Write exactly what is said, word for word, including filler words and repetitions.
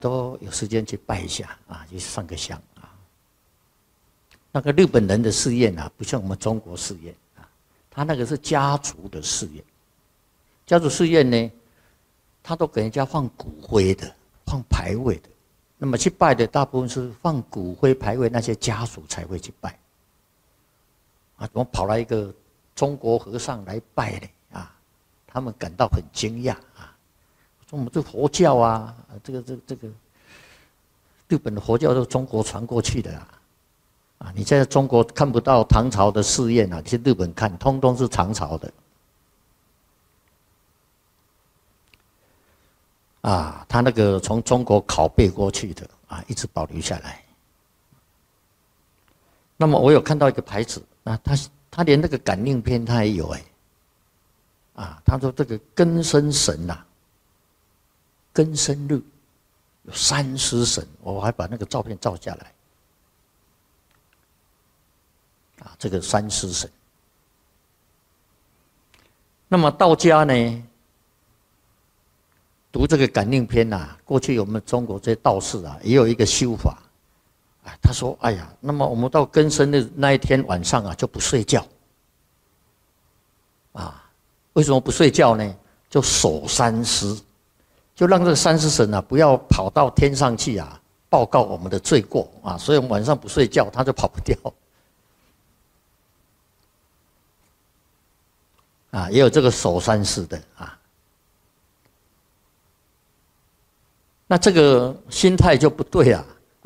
都有时间去拜一下啊，去上个香啊。那个日本人的寺院啊，不像我们中国寺院啊，他那个是家族的寺院。家族寺院呢，他都给人家放骨灰的，放牌位的。那么去拜的大部分是放骨灰牌位，那些家属才会去拜。啊，怎么跑来一个中国和尚来拜呢？啊，他们感到很惊讶啊。说我们这佛教啊，这个这个这个，日本的佛教都是中国传过去的啊。啊，你现在中国看不到唐朝的寺院啊，你去日本看，通通是唐朝的。啊，他那个从中国拷贝过去的啊，一直保留下来。那么我有看到一个牌子，那他他连那个感应篇他也有哎。啊，他说这个庚申神呐、啊，庚申日有三尸神，我还把那个照片照下来。啊，这个三尸神。那么道家呢？读这个感应篇呐、啊，过去我们中国这些道士啊，也有一个修法，啊，他说：“哎呀，那么我们到庚申日那一天晚上啊，就不睡觉，啊，为什么不睡觉呢？就守三尸，就让这个三尸神啊，不要跑到天上去啊，报告我们的罪过啊，所以我们晚上不睡觉，他就跑不掉。啊，也有这个守三尸的啊。”那这个心态就不对啊！